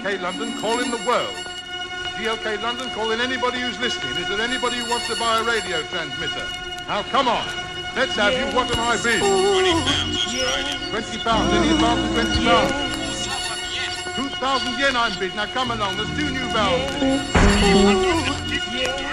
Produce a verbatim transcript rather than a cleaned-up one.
K London, call in the world. G L K London, call in anybody who's listening. Is there anybody who wants to buy a radio transmitter? Now, come on. Let's have you. What am I bid? twenty pounds. twenty pounds. Any advance of twenty pounds? two thousand yen I'm bid. Now, come along. There's two new valves in it.